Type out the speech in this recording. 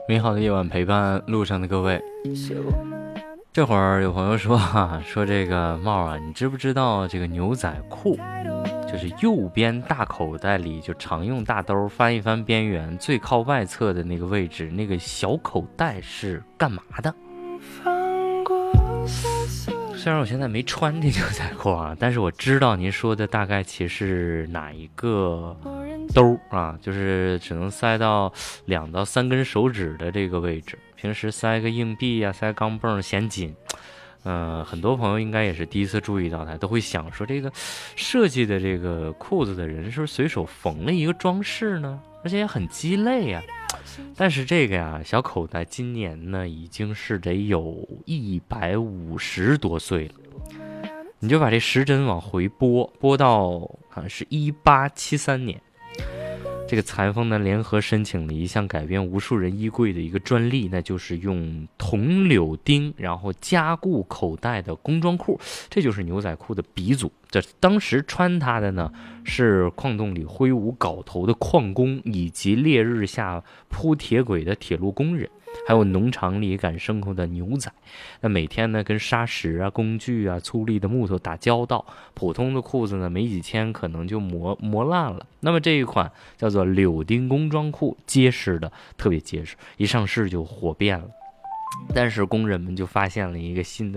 美好的夜晚陪伴路上的各位。这会儿有朋友说说这个帽啊，你知不知道这个牛仔裤就是右边大口袋里就常用大兜翻一翻边缘最靠外侧的那个位置，那个小口袋是干嘛的？虽然我现在没穿这牛仔裤啊，但是我知道您说的大概其实哪一个兜啊，就是只能塞到2到3根手指的这个位置。平时塞个硬币啊，塞钢镚嫌紧。很多朋友应该也是第一次注意到它，都会想说这个设计的这个裤子的人是不是随手缝了一个装饰呢？而且也很鸡肋呀。但是这个呀，小口袋今年呢已经是得有150多岁了。你就把这时针往回拨到是1873年。这个裁缝呢联合申请了一项改变无数人衣柜的一个专利，那就是用铜柳钉然后加固口袋的工装裤，这就是牛仔裤的鼻祖。这当时穿它的呢是矿洞里挥舞镐头的矿工，以及烈日下铺铁轨的铁路工人，还有农场里赶牲口的牛仔。那每天呢跟砂石啊、工具啊、粗粝的木头打交道，普通的裤子呢没几天可能就磨烂了。那么这一款叫做柳钉工装裤，结实的，特别结实，一上市就火遍了。但是工人们就发现了一个新的